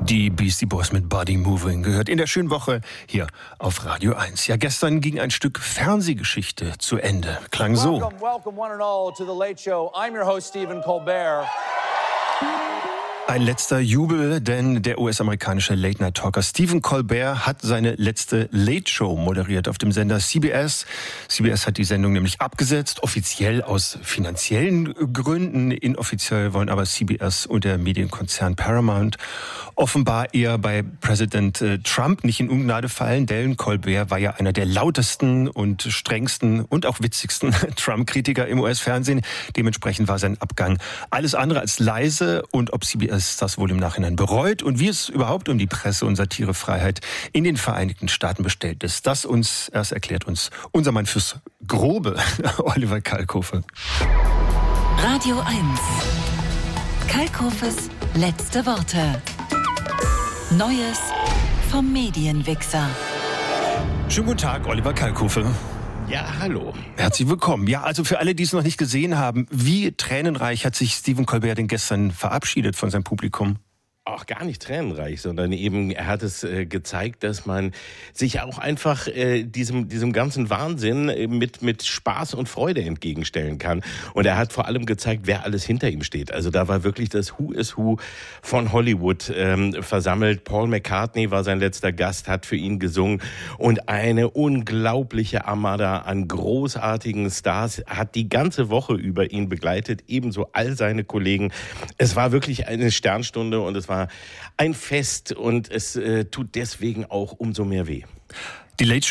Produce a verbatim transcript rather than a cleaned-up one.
Die Beastie Boys mit Body Moving gehört in der schönen Woche hier auf Radio eins. Ja, gestern ging ein Stück Fernsehgeschichte zu Ende. Klang so. Welcome, welcome one and all to the Late Show. I'm your host Stephen Colbert. Ein letzter Jubel, denn der U S-amerikanische Late-Night-Talker Stephen Colbert hat seine letzte Late-Show moderiert auf dem Sender C B S. C B S hat die Sendung nämlich abgesetzt, offiziell aus finanziellen Gründen. Inoffiziell wollen aber C B S und der Medienkonzern Paramount offenbar eher bei Präsident Trump nicht in Ungnade fallen, denn Colbert war ja einer der lautesten und strengsten und auch witzigsten Trump-Kritiker im U S-Fernsehen. Dementsprechend war sein Abgang alles andere als leise, und ob C B S das wohl im Nachhinein bereut und wie es überhaupt um die Presse- und Satirefreiheit in den Vereinigten Staaten bestellt ist, das uns erst erklärt uns unser Mann fürs Grobe, Oliver Kalkofe. Radio eins. Kalkofes letzte Worte. Neues vom Medienwichser. Schönen guten Tag, Oliver Kalkofe. Ja, hallo. Herzlich willkommen. Ja, also für alle, die es noch nicht gesehen haben, wie tränenreich hat sich Stephen Colbert denn gestern verabschiedet von seinem Publikum? Auch gar nicht tränenreich, sondern eben, er hat es äh, gezeigt, dass man sich auch einfach äh, diesem, diesem ganzen Wahnsinn äh, mit, mit Spaß und Freude entgegenstellen kann. Und er hat vor allem gezeigt, wer alles hinter ihm steht. Also da war wirklich das Who is Who von Hollywood ähm, versammelt. Paul McCartney war sein letzter Gast, hat für ihn gesungen. Und eine unglaubliche Armada an großartigen Stars hat die ganze Woche über ihn begleitet. Ebenso all seine Kollegen. Es war wirklich eine Sternstunde und es war ein Fest, und es äh, tut deswegen auch umso mehr weh. Die Late